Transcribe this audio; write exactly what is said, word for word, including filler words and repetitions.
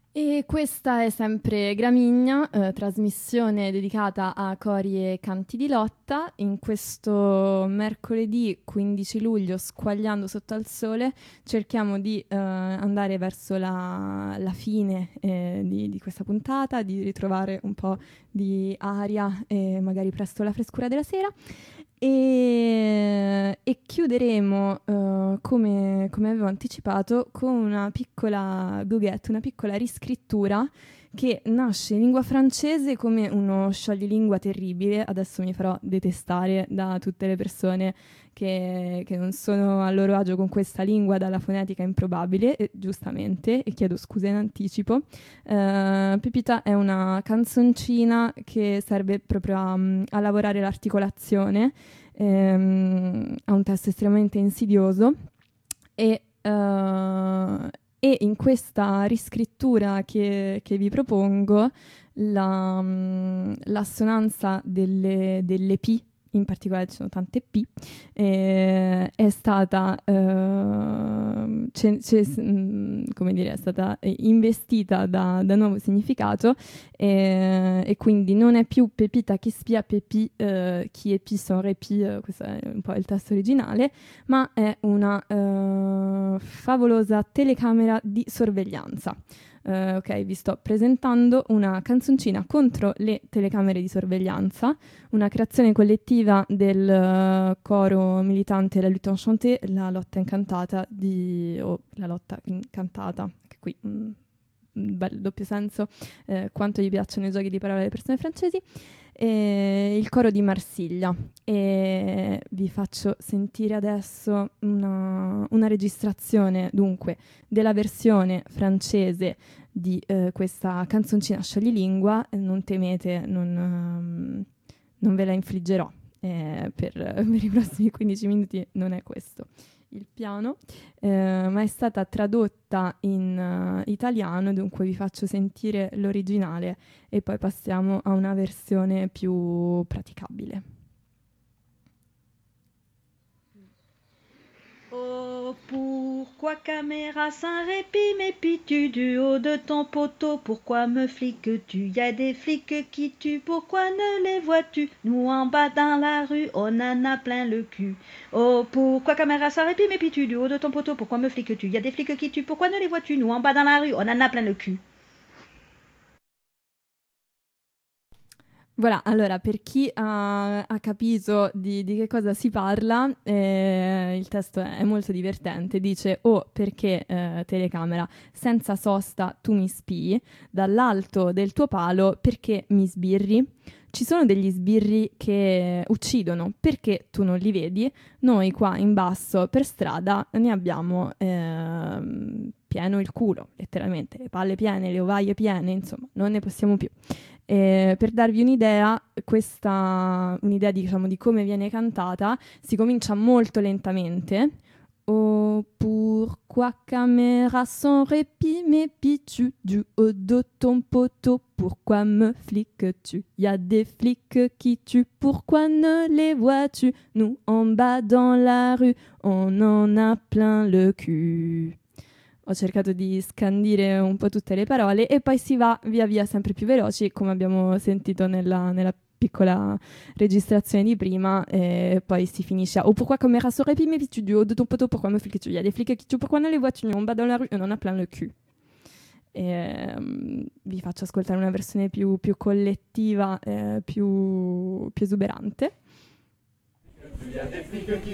E questa è sempre Gramigna, eh, trasmissione dedicata a cori e canti di lotta. In questo mercoledì quindici luglio, squagliando sotto al sole, cerchiamo di eh, andare verso la, la fine eh, di, di questa puntata, di ritrovare un po' di aria e magari presto la frescura della sera. E, e chiuderemo, uh, come, come avevo anticipato, con una piccola goguette, una piccola riscrittura che nasce in lingua francese come uno scioglilingua terribile. Adesso mi farò detestare da tutte le persone che, che non sono a loro agio con questa lingua dalla fonetica improbabile, e giustamente, e chiedo scusa in anticipo. Uh, Pepita è una canzoncina che serve proprio a, a lavorare l'articolazione. Ehm, ha un testo estremamente insidioso e, uh, e in questa riscrittura che, che vi propongo la, um, l'assonanza delle, delle P, in particolare ci sono tante P, eh, è stata, eh, c'è, c'è, mh, come dire, è stata investita da, da nuovo significato, eh, e quindi non è più Pepita chi spia Pepi, eh, chi è Pi son repi, eh, questo è un po' il testo originale, ma è una eh, favolosa telecamera di sorveglianza. Uh, ok, vi sto presentando una canzoncina contro le telecamere di sorveglianza, una creazione collettiva del uh, coro militante La Lutte Enchantée, la lotta incantata di... o oh, la lotta incantata, che qui un mm, bel doppio senso, eh, quanto gli piacciono i giochi di parole alle persone francesi, e il coro di Marsiglia. E vi faccio sentire adesso una, una registrazione, dunque, della versione francese di eh, questa canzoncina scioglilingua. Non temete, non, um, non ve la infliggerò eh, per, per i prossimi quindici minuti, non è questo il piano, eh, ma è stata tradotta in uh, italiano, dunque vi faccio sentire l'originale e poi passiamo a una versione più praticabile. Oh, pourquoi caméra sans répit m'épies-tu du haut de ton poteau? Pourquoi me fliques-tu? Y a des flics qui tuent, pourquoi ne les vois-tu? Nous en bas dans la rue, on en a plein le cul. Oh, pourquoi caméra sans répit m'épies-tu du haut de ton poteau? Pourquoi me fliques-tu? Y a des flics qui tuent, pourquoi ne les vois-tu? Nous en bas dans la rue, on en a plein le cul. Voilà, allora, per chi ha, ha capito di, di che cosa si parla, eh, il testo è molto divertente. Dice: oh, perché eh, telecamera, senza sosta tu mi spii, dall'alto del tuo palo perché mi sbirri? Ci sono degli sbirri che uccidono, perché tu non li vedi? Noi qua in basso per strada ne abbiamo eh, pieno il culo, letteralmente, le palle piene, le ovaie piene, insomma, non ne possiamo più. Eh, per darvi un'idea, questa un'idea di, diciamo, di come viene cantata, si comincia molto lentamente. Oh, pourquoi caméra sans répit m'épies-tu du haut de ton poteau? Pourquoi me fliques-tu? Y a des flics qui tuent, pourquoi ne les vois-tu? Nous en bas dans la rue, on en a plein le cul. Ho cercato di scandire un po' tutte le parole e poi si va via via sempre più veloci, come abbiamo sentito nella, nella piccola registrazione di prima, e poi si finisce a oh, pourquoi caméra saurait pi mais tu du haut de ton poteau, pourquoi me fliques tu? Il y a des flics qui tu, pourquoi ne les vois-tu? On va dans la rue e non a plein le cul. E, um, vi faccio ascoltare una versione più, più collettiva, eh, più, più esuberante. Il y a des flics qui